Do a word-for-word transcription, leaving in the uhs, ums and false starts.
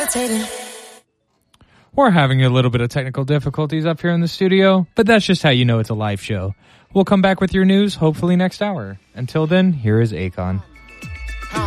levitating. We're having a little bit of technical difficulties up here in the studio, but that's just how you know it's a live show. We'll come back with your news, hopefully next hour. Until then, here is Akon.